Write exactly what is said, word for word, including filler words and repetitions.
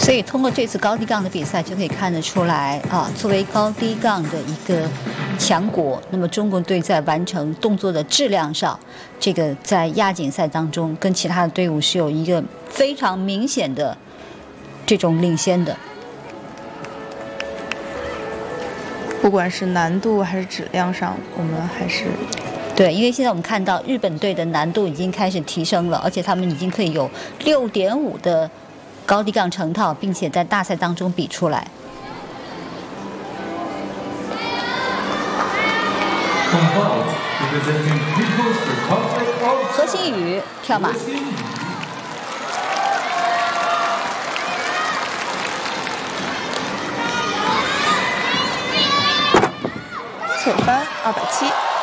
所以通过这次高低杠的比赛，就可以看得出来啊，作为高低杠的一个强国，那么中国队在完成动作的质量上，这个在亚锦赛当中跟其他的队伍是有一个非常明显的这种领先的。 不管是难度还是质量上，我们还是。 对，因为现在我们看到日本队的难度已经开始提升了，而且他们已经可以有六点五的高低杠成套，并且在大赛当中比出来。何新宇跳马。 侧翻二百七。